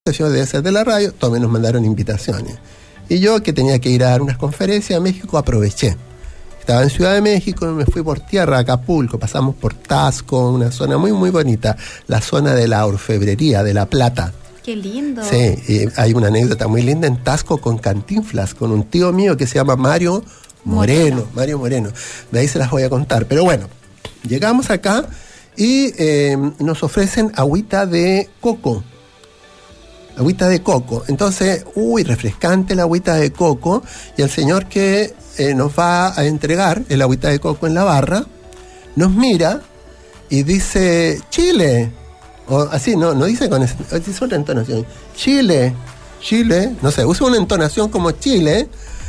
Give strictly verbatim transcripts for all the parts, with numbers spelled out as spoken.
debe ser de la radio, todos nos mandaron invitaciones. Y yo, que tenía que ir a dar unas conferencias a México, aproveché. Estaba en Ciudad de México, me fui por tierra a Acapulco, pasamos por Taxco, una zona muy muy bonita, la zona de la orfebrería, de La Plata. ¡Qué lindo! Sí, y hay una anécdota muy linda en Taxco con Cantinflas, con un tío mío que se llama Mario Moreno, Moreno. Mario Moreno. De ahí se las voy a contar. Pero bueno, llegamos acá y eh, nos ofrecen agüita de coco. Agüita de coco. Entonces, uy, refrescante la agüita de coco. Y el señor que eh, nos va a entregar el agüita de coco en la barra, nos mira y dice, Chile. O así, no, no dice con esa, dice una entonación. Chile, Chile, no sé, usa una entonación como Chile.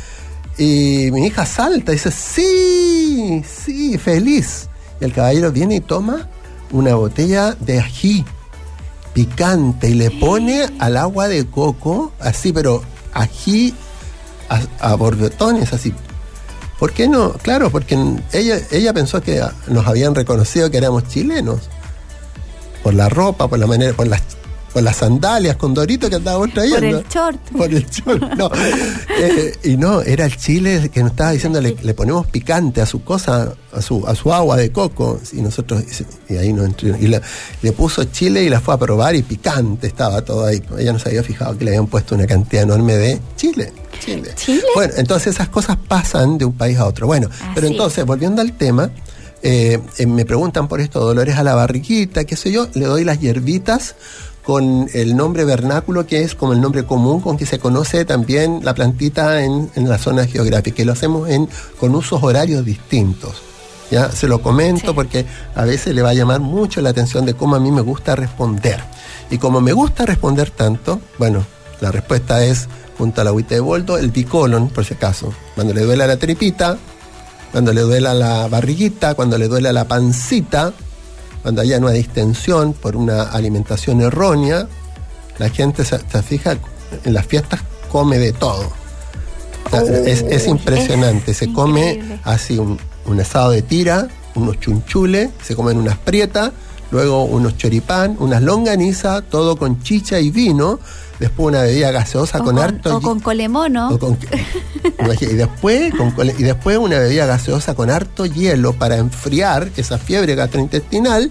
Y mi hija salta y dice, sí, sí, feliz. Y el caballero viene y toma una botella de ají picante y le pone al agua de coco, así, pero ají a, a borbotones, así. ¿Por qué no? Claro, porque ella, ella pensó que nos habían reconocido que éramos chilenos. Por la ropa, por la manera, por las, por las sandalias con Dorito que andábamos trayendo. Por el short. Por el short, no. eh, y no, era el chile que nos estaba diciendo, le, le ponemos picante a su cosa, a su, a su agua de coco. Y nosotros, y ahí nos entró, y le, le puso chile y la fue a probar y picante estaba todo ahí. Ella no se había fijado que le habían puesto una cantidad enorme de chile. Chile. ¿Chile? Bueno, entonces esas cosas pasan de un país a otro. Bueno, ah, pero sí. Entonces, volviendo al tema, eh, eh, me preguntan por esto, dolores a la barriguita, qué sé yo, le doy las hierbitas con el nombre vernáculo, que es como el nombre común con que se conoce también la plantita en, en la zona geográfica, y lo hacemos en, con usos horarios distintos. Ya se lo comento, sí, porque a veces le va a llamar mucho la atención de cómo a mí me gusta responder. Y como me gusta responder tanto, bueno, la respuesta es, junto a la agüita de boldo, el bicolon, por si acaso. Cuando le duela la tripita, cuando le duela la barriguita, cuando le duela la pancita, cuando haya una distensión por una alimentación errónea, la gente se, se fija, en las fiestas come de todo. O sea, oh, es, es impresionante, es se increíble. Come así un, un asado de tira, unos chunchules, se comen unas prietas, luego unos choripán, unas longanizas, todo con chicha y vino, después una bebida gaseosa o con, con harto... O con colemono. O con, y, después, con, y después una bebida gaseosa con harto hielo para enfriar esa fiebre gastrointestinal,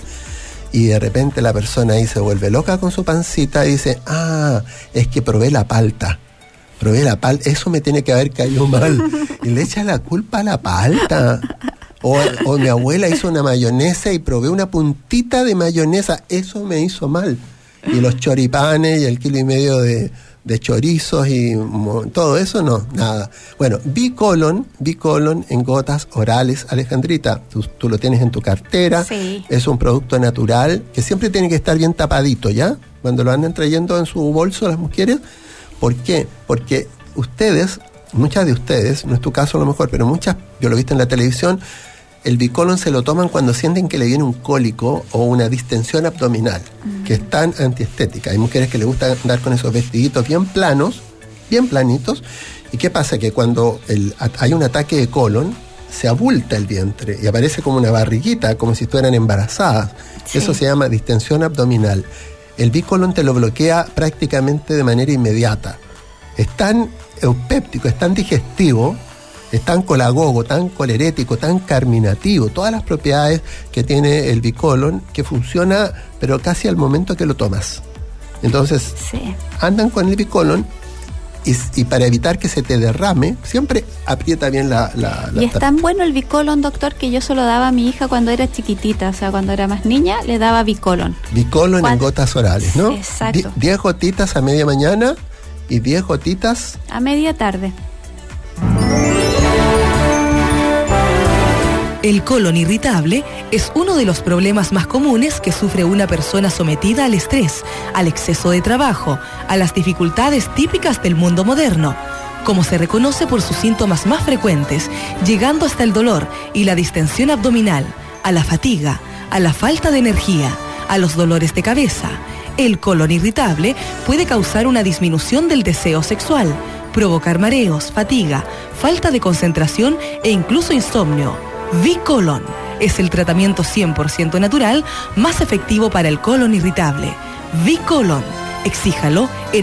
y de repente la persona ahí se vuelve loca con su pancita y dice, ah, es que probé la palta. Probé la palta, eso me tiene que haber caído mal. Y le echa la culpa a la palta. O, o mi abuela hizo una mayonesa y probé una puntita de mayonesa, eso me hizo mal. Y los choripanes y el kilo y medio de, de chorizos y todo eso, no, nada. Bueno, bicolon, bicolon en gotas orales, Alejandrita, tú, tú lo tienes en tu cartera, sí. Es un producto natural que siempre tiene que estar bien tapadito, ¿ya? Cuando lo andan trayendo en su bolso las mujeres. ¿Por qué? Porque ustedes, muchas de ustedes, no es tu caso a lo mejor, pero muchas, yo lo he visto en la televisión, el bicolon se lo toman cuando sienten que le viene un cólico o una distensión abdominal, mm. que es tan antiestética. Hay mujeres que les gusta andar con esos vestiditos bien planos, bien planitos. ¿Y qué pasa? Que cuando el, hay un ataque de colon, se abulta el vientre y aparece como una barriguita, como si estuvieran embarazadas. Sí. Eso se llama distensión abdominal. El bicolon te lo bloquea prácticamente de manera inmediata. Es tan eupéptico, es tan digestivo, es tan colagogo, tan colerético, tan carminativo, todas las propiedades que tiene el bicolon, que funciona, pero casi al momento que lo tomas. Entonces, sí. andan con el bicolon y, y para evitar que se te derrame, siempre aprieta bien la... la, la y es tan bueno el bicolon, doctor, que yo se lo daba a mi hija cuando era chiquitita, o sea, cuando era más niña, le daba bicolon. Bicolon en gotas orales, ¿no? Exacto. diez gotitas a media mañana y diez gotitas... a media tarde. El colon irritable es uno de los problemas más comunes que sufre una persona sometida al estrés, al exceso de trabajo, a las dificultades típicas del mundo moderno, como se reconoce por sus síntomas más frecuentes, llegando hasta el dolor y la distensión abdominal, a la fatiga, a la falta de energía, a los dolores de cabeza. El colon irritable puede causar una disminución del deseo sexual, provocar mareos, fatiga, falta de concentración e incluso insomnio. Bicolon es el tratamiento cien por ciento natural más efectivo para el colon irritable. Bicolon, Exíjalo en